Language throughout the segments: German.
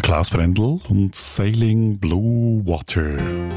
Klaus Brendel und Sailing Blue Water.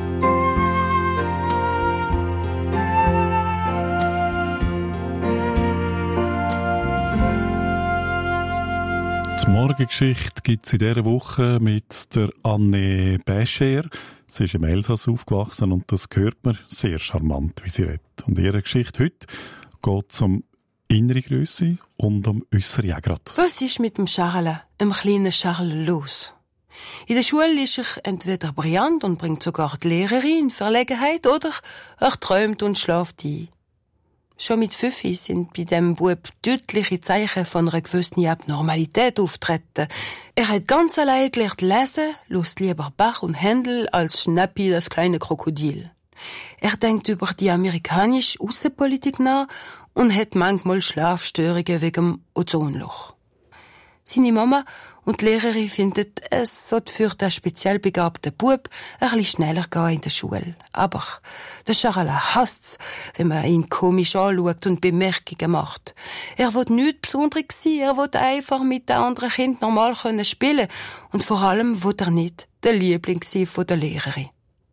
Die Morgengeschichte gibt es in dieser Woche mit der Anne Bäscher. Sie ist im Elsass aufgewachsen und das hört man sehr charmant, wie sie redet. Und ihre Geschichte heute geht um innere Grösse und um äußere auch gerade. Was ist mit dem Charles, dem kleinen Charles, los? In der Schule ist er entweder brillant und bringt sogar die Lehrerin in Verlegenheit, oder er träumt und schläft ein. Schon mit 5 sind bei dem Bub deutliche Zeichen von einer gewissen Abnormalität auftreten. Er hat ganz allein gelernt lesen, lust lieber Bach und Händel als Schnappi, das kleine Krokodil. Er denkt über die amerikanische Außenpolitik nach und hat manchmal Schlafstörungen wegen dem Ozonloch. Seine Mama und die Lehrerin finden, es sollte für den speziell begabten Bub ein bisschen schneller gehen in der Schule. Aber der Charles hasst's, wenn man ihn komisch anschaut und Bemerkungen macht. Er will nichts Besonderes sein, er will einfach mit den anderen Kindern normal spielen und vor allem will er nicht der Liebling sein von der Lehrerin.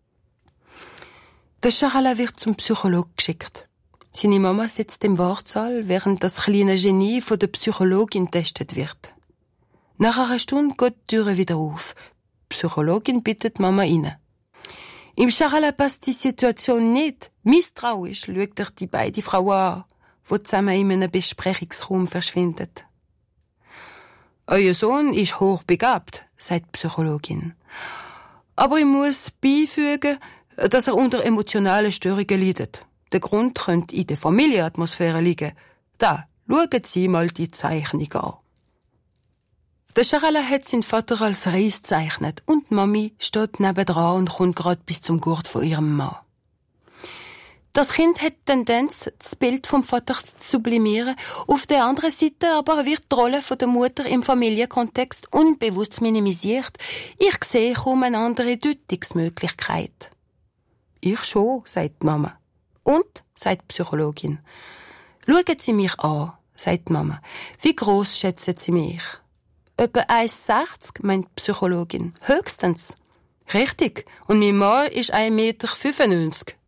Der Charles wird zum Psychologen geschickt. Seine Mama sitzt im Wartesaal, während das kleine Genie von der Psychologin getestet wird. Nach einer Stunde geht die Tür wieder auf. Die Psychologin bittet Mama rein. Im Charles passt die Situation nicht. Misstrauisch schaut er die beiden Frauen an, die zusammen in einem Besprechungsraum verschwinden. Euer Sohn ist hochbegabt, sagt die Psychologin. Aber ich muss beifügen, dass er unter emotionalen Störungen leidet. Der Grund könnte in der Familienatmosphäre liegen. Da, schauen Sie mal die Zeichnung an. Der Charles hat seinen Vater als Reis gezeichnet und die Mami steht nebendran und kommt gerade bis zum Gurt von ihrem Mann. Das Kind hat die Tendenz, das Bild vom Vater zu sublimieren. Auf der anderen Seite aber wird die Rolle von der Mutter im Familienkontext unbewusst minimisiert. Ich sehe kaum eine andere Deutungsmöglichkeit. Ich schon, sagt die Mama. Und, sagt die Psychologin. Schauen Sie mich an, sagt die Mama. Wie gross schätzen Sie mich? Etwa 1,60, meint die Psychologin. Höchstens. Richtig. Und mein Mann ist 1,95 Meter.